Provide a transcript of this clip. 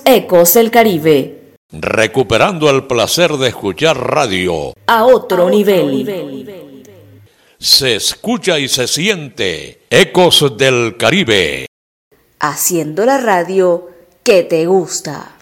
Ecos del Caribe. Recuperando el placer de escuchar radio A otro nivel. Se escucha y se siente Ecos del Caribe. Haciendo la radio que te gusta.